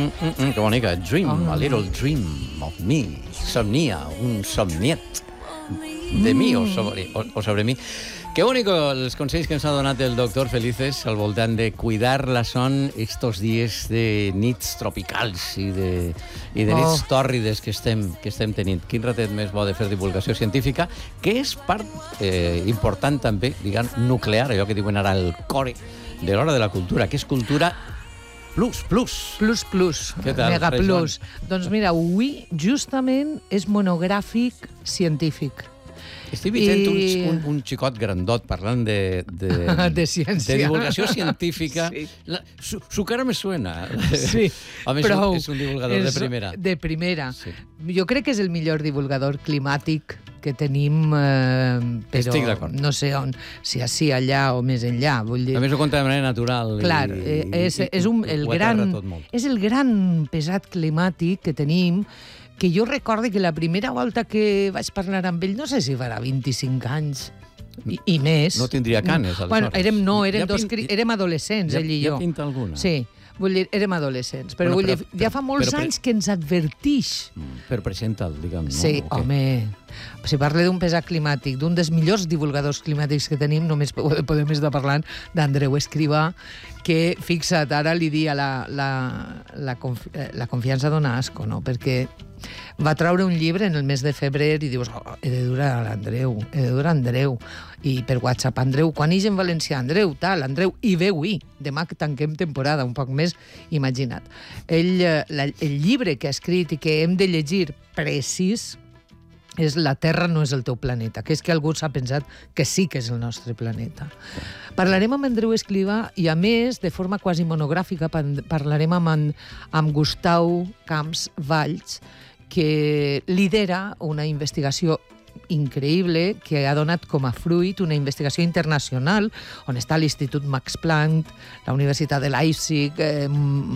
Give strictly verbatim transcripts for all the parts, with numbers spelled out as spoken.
Mm, mm, mm, que bonica. Dream, oh. A little dream of me. Somnia, un somniet de mi o sobre, o, o sobre mi. Qué bonito els consells que ens ha donat el doctor Felices al voltant de cuidar la son estos dies de nits tropicals i de, i de nits oh. tòrrides que estem, que estem tenint. Quin ratet més bo de fer divulgació científica, que és part eh, important també, diguem, nuclear, allò que diuen ara el core de l'hora de la cultura, que és cultura plus, plus. Plus, plus. Què tal, Mega Freixón? plus. Doncs mira, avui justament és monogràfic científic. Estic veient I... un, un, un xicot grandot parlant de... De, de ciència. De divulgació científica. Sí. La, su, su cara me suena. Sí, Home, prou. És un, és un divulgador de primera. De primera. Sí. Jo crec que és el millor divulgador climàtic que tenim, eh, però Estic d'acord. no sé on, si així, allà o més enllà. Vull dir... A més ho conta de manera natural. Clar, i, eh, és, i, és, un, el gran, és el gran pesat climàtic que tenim, que jo recordo que la primera volta que vaig parlar amb ell, no sé si farà vint-i-cinc anys, i, i més. No tindria canes, aleshores. Bueno, érem, no, érem, ja dos, pin... érem adolescents, ja, ell i jo. Ja pinta alguna? Sí, vull dir, érem adolescents. Però, bueno, vull dir, però, ja fa molts però, anys que ens adverteix. Per presenta'l, diguem, no? Sí, okay. Home, si parla d'un pesat climàtic, d'un dels millors divulgadors climàtics que tenim, només podem estar parlant d'Andreu Escrivà, que, fixa't, ara li dia la, la, la, confi la confiança dona asco, no? Perquè va treure un llibre en el mes de febrer i dius, oh, he de dur a l'Andreu, he de dur a Andreu. I per WhatsApp, Andreu, quan ix en valencià? Andreu, tal, Andreu, i veu-hi. Demà que tanquem temporada, un poc més, imagina't. Ell, la, el llibre que ha escrit i que hem de llegir precís és La Terra no és el teu planeta, que és que algú s'ha pensat que sí que és el nostre planeta. Parlarem amb Andreu Escrivà i, a més, de forma quasi monogràfica, parlarem amb, amb Gustau Camps Valls, que lidera una investigació increïble que ha donat com a fruit una investigació internacional on està l'Institut Max Planck, la Universitat de Leipzig, eh,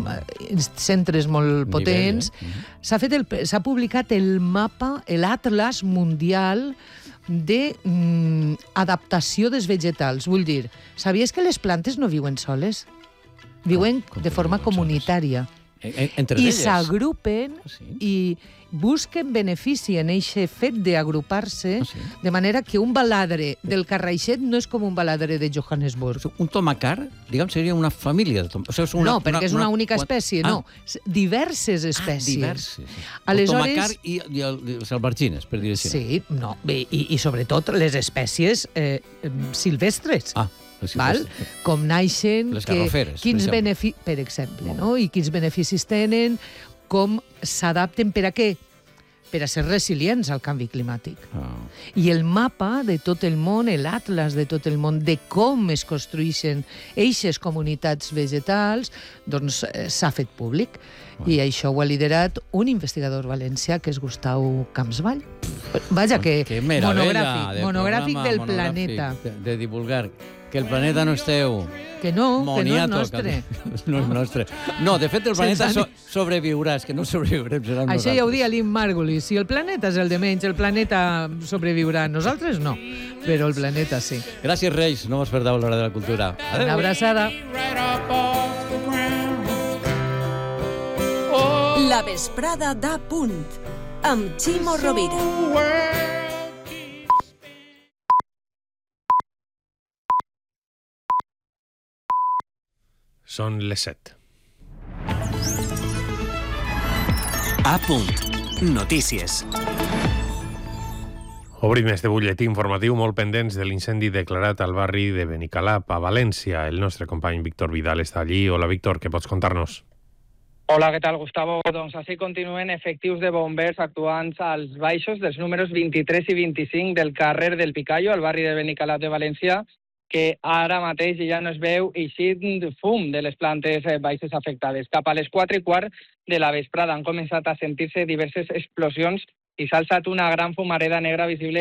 centres molt potents. S'ha fet el, s'ha publicat el mapa, l'Atlas Mundial de mm, adaptació dels vegetals. Vull dir, sabies que les plantes no viuen soles? Viuen com, com de forma comunitària. Entre I elles. s'agrupen ah, sí? i busquen benefici en aquest fet d'agrupar-se, ah, sí? De manera que un baladre del Carraixet no és com un baladre de Johannesburg. Un tomacar, diguem, seria una família de tomacars. O sigui, és una, no, perquè una, és una una única espècie, ah. no. Diverses espècies. Ah, diverses. Aleshores... El tomacar i, i el, els albergines, per dir-ho així. Sí, no, i, i sobretot les espècies eh, silvestres. Ah. Val? Com naixen, les garroferes, que, quins per beneficis, per exemple, no? I quins beneficis tenen, com s'adapten per a què? Per a ser resilients al canvi climàtic. Oh. I el mapa de tot el món, l'atlas de tot el món, de com es construeixen eixes comunitats vegetals, doncs eh, s'ha fet públic. Oh. I això ho ha liderat un investigador valencià, que és Gustau Campsvall. Vaja, que, que monogràfic, de monogràfic del monogràfic planeta. De, de divulgar que el planeta no és teu. Que no, Moniato, que no és nostre. Que no és nostre. No, de fet, el planeta so sobreviurà, és que no sobreviurem. Serà Això nosaltres. Ja ho dia Lynn Margulis. Si el planeta és el de menys, el planeta sobreviurà. Nosaltres no, però el planeta sí. Gràcies, Reis. No vos perdeu l'hora de la cultura. Adeu. Una abraçada. La vesprada da punt, amb Ximo Rovira. Són les set. A punt. Notícies. Obrim este butlletí informatiu molt pendents de l'incendi declarat al barri de Benicalap, a València. El nostre company Víctor Vidal està allí. Hola, Víctor, què pots contar-nos? Hola, què tal, Gustavo? Doncs així continuen efectius de bombers actuant als baixos dels números vint-i-tres i vint-i-cinc del carrer del Picayo, al barri de Benicalap de València, que ara mateix ja no es veu eixit fum de les plantes baixes afectades. Cap a les quatre i quart de la vesprada han començat a sentir-se diverses explosions i s'ha alçat una gran fumareda negra visible